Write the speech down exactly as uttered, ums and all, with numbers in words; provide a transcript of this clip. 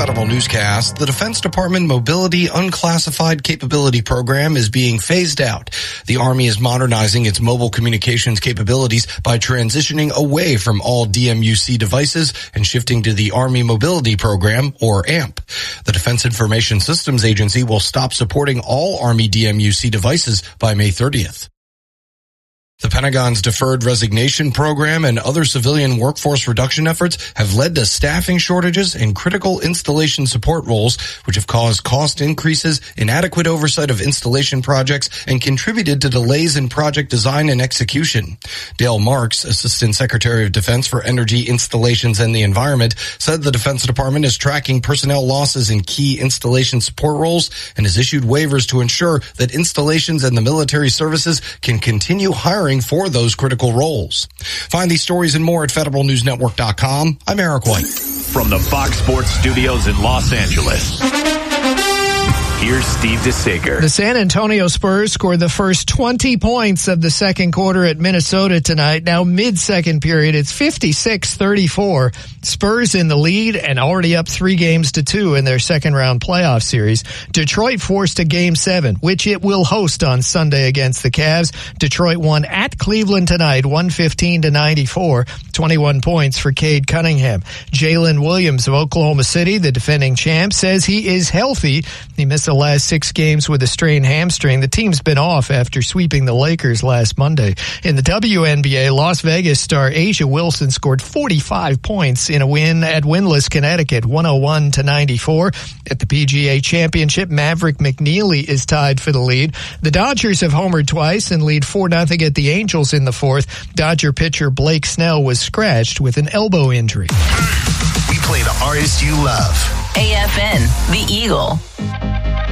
Federal Newscast, the Defense Department Mobility Unclassified Capability Program is being phased out. The Army is modernizing its mobile communications capabilities by transitioning away from all D M U C devices and shifting to the Army Mobility Program, or A M P. The Defense Information Systems Agency will stop supporting all Army D M U C devices by May thirtieth. The Pentagon's deferred resignation program and other civilian workforce reduction efforts have led to staffing shortages in critical installation support roles, which have caused cost increases, inadequate oversight of installation projects, and contributed to delays in project design and execution. Dale Marks, Assistant Secretary of Defense for Energy, Installations, and the Environment, said the Defense Department is tracking personnel losses in key installation support roles and has issued waivers to ensure that installations and the military services can continue hiring for those critical roles. Find these stories and more at federal news network dot com. I'm Eric White. From the Fox Sports Studios in Los Angeles, here's Steve DeSager. The San Antonio Spurs scored the first twenty points of the second quarter at Minnesota tonight. Now mid-second period, it's fifty-six thirty-four. Spurs in the lead and already up three games to two in their second round playoff series. Detroit forced a game seven, which it will host on Sunday against the Cavs. Detroit won at Cleveland tonight, one fifteen to ninety-four. twenty-one points for Cade Cunningham. Jalen Williams of Oklahoma City, the defending champ, says he is healthy. He missed the last six games with a strained hamstring. The team's been off after sweeping the Lakers last Monday. In the W N B A, Las Vegas star A'ja Wilson scored forty-five points in a win at winless Connecticut, one oh one to ninety-four. At the P G A Championship, Maverick McNeely is tied for the lead. The Dodgers have homered twice and lead four nothing at the Angels in the fourth. Dodger pitcher Blake Snell was scratched with an elbow injury. We play the artists you love. A F N, The Eagle.